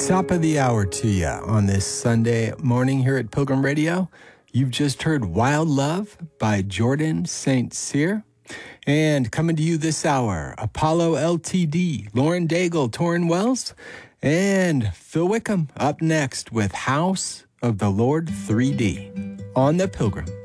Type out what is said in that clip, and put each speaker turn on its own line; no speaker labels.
Top of the hour to you on this Sunday morning here at Pilgrim Radio. You've just heard Wild Love by Jordan St. Cyr. And coming to you this hour, Apollo LTD, Lauren Daigle, Torrin Wells, and Phil Wickham up next with House of the Lord 3D on the Pilgrim.